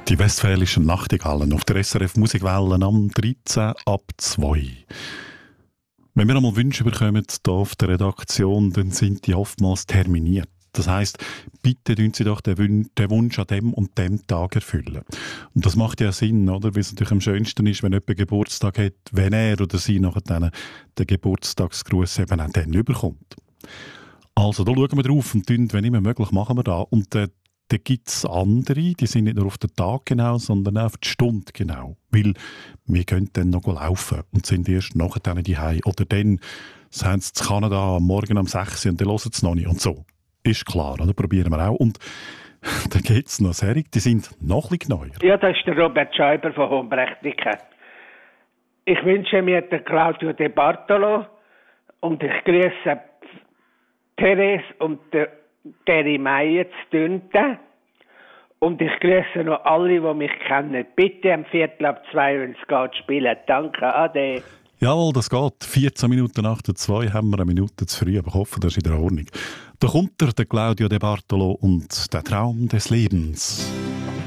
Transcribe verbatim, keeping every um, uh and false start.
Die westfälischen Nachtigallen auf der S R F Musikwellen am dreizehn ab zwei. Wenn wir einmal Wünsche bekommen hier auf der Redaktion, dann sind die oftmals terminiert. Das heisst, bitte tun Sie doch den, Wun- den Wunsch an dem und dem Tag erfüllen. Und das macht ja Sinn, oder? Weil es natürlich am schönsten ist, wenn jemand Geburtstag hat, wenn er oder sie nachher dann den Geburtstagsgruß eben auch dann überkommt. Also, da schauen wir drauf und tun, wenn immer möglich, machen wir das. Und äh, dann gibt es andere, die sind nicht nur auf den Tag genau, sondern auch auf die Stunde genau. Weil wir können dann noch laufen und sind erst nachher dann die Hause. Oder dann sind sie in Kanada am Morgen um sechs Uhr und dann hören sie es noch nicht. Und so. Ist klar, oder? Probieren wir auch. Und dann gibt es noch Serie, die sind noch ein bisschen neuer. Ja, das ist der Robert Schäuber von Hombrechtniken. Ich wünsche mir den Claudio De Bartolo und ich grüße Therese und den Gary Meyer zu Dünten. Und ich grüße noch alle, die mich kennen. Bitte am Viertel ab zwei, wenn es geht, spielen. Danke, ade. Jawohl, das geht. vierzehn Minuten nach der zwei haben wir eine Minute zu früh, aber ich hoffe, das ist in der Ordnung. Da kommt der, der Claudio De Bartolo und der Traum des Lebens.